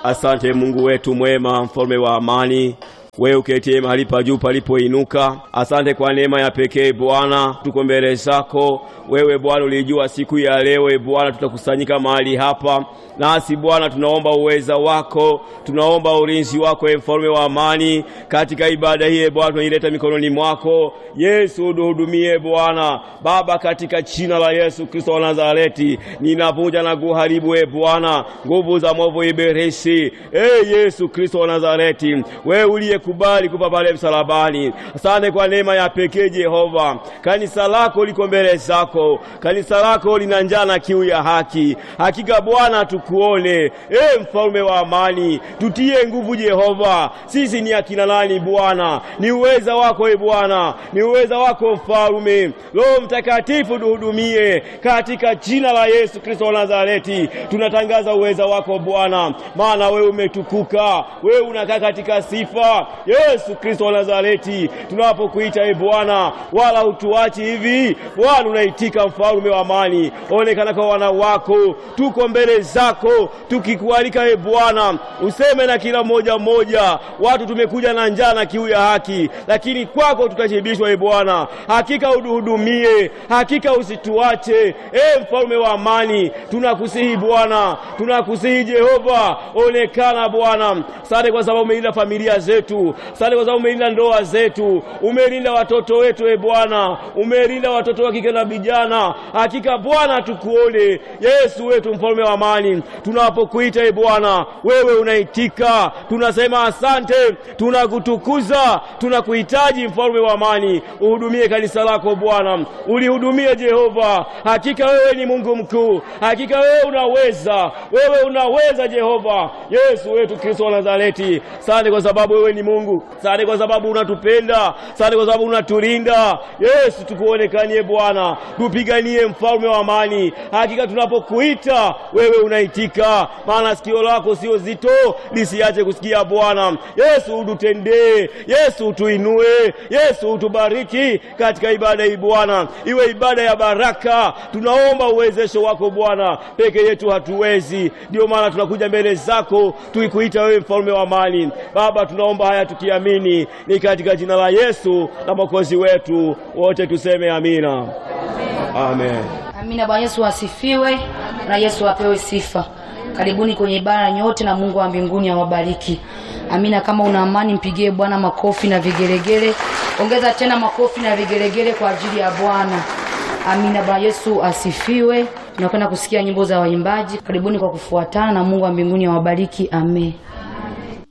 Asante Mungu wetu mwema, mfalme wa amani, wewe uketie mahali pa juu palipoinuka. Asante kwa neema ya pekee Bwana, tuko mbele zako. Wewe Bwana ulijua siku ya leo Bwana tutakusanyika mahali hapa. Nasi Bwana tunaomba uweza wako, tunaomba ulinzi wako mfalme wa amani. Katika ibada hii Bwana tunaileta mikononi mwako. Yesu uduhudumie Bwana. Baba, katika jina la Yesu Kristo wa Nazareti, ninavunja na kuharibu Bwana nguvu za mwovu ibilisi. Yesu Kristo wa Nazareti, wewe uliyekubali kufa pale msalabani. Asante kwa neema ya pekee Jehova. Kanisa lako liko mbele zako. Kanisa lako lina njaa na kiu ya haki. Hakika Bwana tukuone. Mfalme wa amani, tutie nguvu Jehova. Sisi ni akina nani Bwana? Ni uweza wako Bwana. Ni uweza wako mfalme. Roho Mtakatifu duhudumie katika jina la Yesu Kristo wa Nazareti. Tunatangaza uweza wako Bwana, maana wewe umetukuka. Wewe unakaa katika sifa. Yesu Kristo wa Nazareti, tunapokuita Bwana, wala utuachi hivi. Bwana unaitika mfalme wa amani. Onekana kwa wana wako. Tuko mbele zako tukikualika Bwana, useme na kila mmoja mmoja. Watu tumekuja na njaa na kiu ya haki, lakini kwako tutashibishwa Bwana. Hakika uduhudumie, hakika usituache. Mfalme wa amani, tunakusihi Bwana, tunakusihi Jehova, onekana Bwana. Asante kwa sababu umelinda familia zetu. Asante kwa sababu umelinda ndoa zetu. Umelinda watoto wetu Bwana. Umelinda watoto wa kike na vijana. Hakika Bwana tukuone. Yesu wetu mfalme wa amani, tunapokuita Bwana, wewe unaitika. Tunasema asante, tunakutukuza, tunakuhitaji mfalme wa amani. Uhudumie kanisa lako Bwana. Ulihudumie Jehova. Hakika wewe ni Mungu mkuu. Hakika wewe unaweza. Wewe unaweza Jehova. Yesu wetu Kristo wa Nazareti, asante kwa sababu wewe ni Mungu. Asante kwa sababu unatupenda. Asante kwa sababu unatulinda. Yesu tukuonekanie Bwana. Tupiganie mfalme wa amani. Hakika tunapokuita wewe unaitika. Maana sikio lako sio zito lisiache kusikia Bwana. Yesu ututendee. Yesu utuinue. Yesu utubariki katika ibada hii Bwana. Iwe ibada ya baraka. Tunaomba uwezesho wako Bwana. Peke yetu hatuwezi. Ndio maana tunakuja mbele zako tukikuita wewe mfalme wa amani. Baba, tunaomba haya tukiamini ni katika jina la Yesu na Mwokozi wetu. Wote tuseme amina. Amen. Amina. Bwana Yesu asifiwe. Na Yesu apewe sifa. Karibuni kwenye ibada nyote na Mungu wa mbinguni awabariki. Amina. Kama una amani mpigie Bwana makofi na vigelegele. Ongeza tena makofi na vigelegele kwa ajili ya Bwana. Amina. Bwana Yesu asifiwe. Tunakwenda kusikia nyimbo za waimbaji. Karibuni kwa kufuatana na Mungu wa mbinguni awabariki. Amen.